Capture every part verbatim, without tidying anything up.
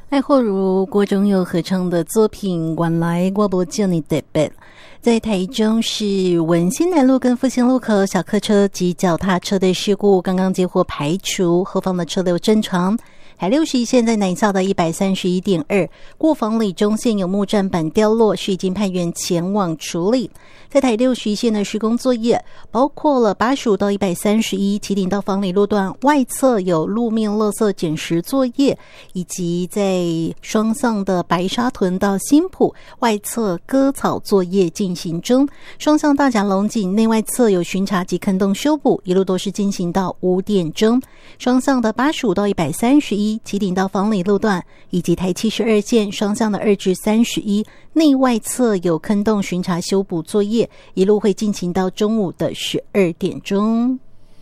爱霍如郭中佑合唱的作品《原来我不叫你特别》，在台中市文心南路跟复兴路口小客车及脚踏车的事故刚刚接获排除，后方的车流正常。台六十一线在南校的 一百三十一点二 过房里中线有木栈板掉落，是已经派员前往处理。在台六十一线的施工作业包括了八十五到一百三十一旗顶到房里路段外侧有路面垃圾捡拾作业，以及在双向的白沙屯到新埔外侧割草作业进行中，双向大甲龙井内外侧有巡查及坑洞修补，一路都是进行到五点钟。双向的八十五到一百三十一旗顶到房里路段，以及台七十二线双向的二至三十一内外侧有坑洞巡查修补作业，一路会进行到中午的十二点钟。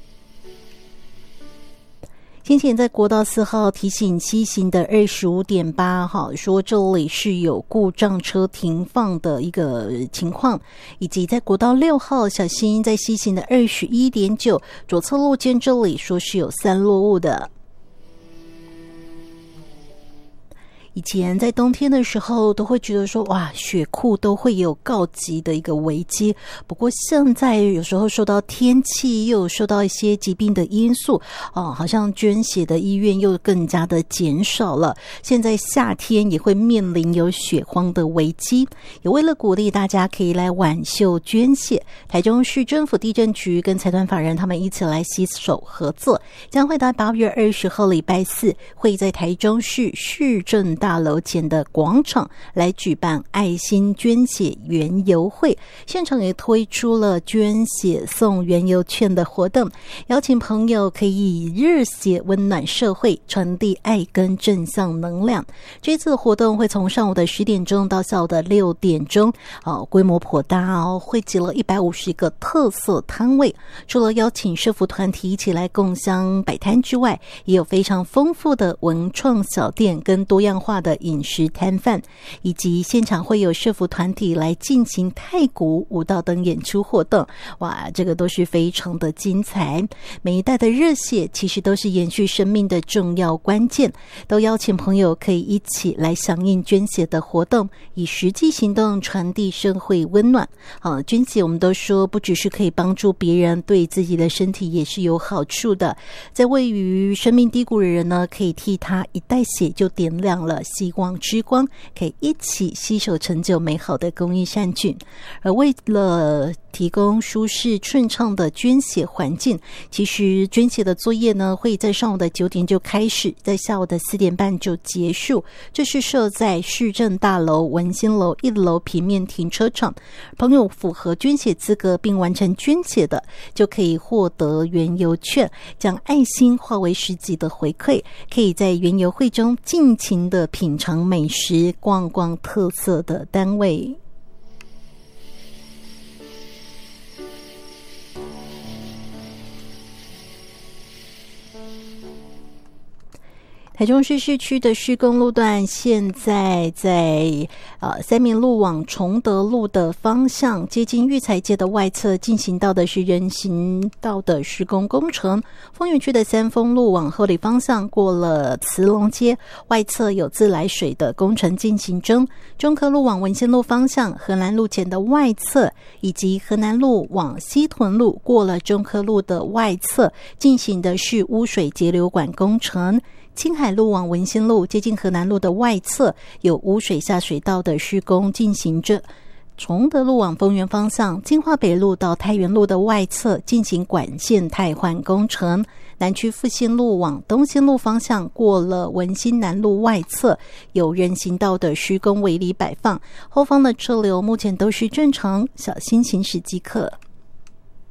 先前在国道四号提醒西行的二十五点八号说这里是有故障车停放的一个情况，以及在国道六号小心在西行的二十一点九左侧路肩这里说是有散落物的。以前在冬天的时候都会觉得说哇，雪库都会有告急的一个危机，不过现在有时候受到天气又有受到一些疾病的因素哦，好像捐血的医院又更加的减少了，现在夏天也会面临有血荒的危机。也为了鼓励大家可以来挽袖捐血，台中市政府地震局跟财团法人他们一起来携手合作，将会在八月二十号礼拜四会在台中市市政大大楼前的广场来举办爱心捐血园游会，现场也推出了捐血送园游券的活动，邀请朋友可以以热血温暖社会，传递爱跟正向能量。这次的活动会从上午的十点钟到下午的六点钟，哦，规模颇大哦，汇集了一百五十个特色摊位。除了邀请社福团体一起来共襄摆摊之外，也有非常丰富的文创小店跟多样化的饮食摊贩，以及现场会有社福团体来进行太鼓舞蹈等演出活动。哇，这个都是非常的精彩。每一代的热血其实都是延续生命的重要关键，都邀请朋友可以一起来响应捐血的活动，以实际行动传递社会温暖。好，捐血我们都说不只是可以帮助别人，对自己的身体也是有好处的。在位于生命低谷的人呢，可以替他一袋血就点亮了希望之光，可以一起携手成就美好的公益善举。而为了提供舒适顺畅的捐血环境，其实捐血的作业呢会在上午的九点就开始，在下午的四点半就结束。这是设在市政大楼文心楼一楼平面停车场，朋友符合捐血资格并完成捐血的，就可以获得园游券，将爱心化为实际的回馈，可以在园游会中尽情的品尝美食，逛逛特色的单位。台中市市区的施工路段现在在呃三民路往崇德路的方向，接近育才街的外侧进行到的是人行道的施工工程。丰原区的三丰路往后里方向过了慈龙街，外侧有自来水的工程进行中。中科路往文心路方向，河南路前的外侧，以及河南路往西屯路过了中科路的外侧，进行的是污水截流管工程。青海路往文心路接近河南路的外侧有污水下水道的施工进行着。崇德路往丰原方向，金华北路到太原路的外侧进行管线汰换工程。南区复兴路往东兴路方向过了文心南路外侧有人行道的施工围篱摆放，后方的车流目前都是正常，小心行驶即可。